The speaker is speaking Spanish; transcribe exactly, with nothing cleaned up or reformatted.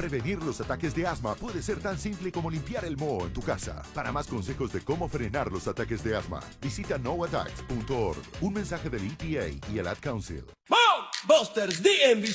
Prevenir los ataques de asma puede ser tan simple como limpiar el moho en tu casa. Para más consejos de cómo frenar los ataques de asma, visita no attacks punto org. Un mensaje del E P A y el Ad Council. Busters D M V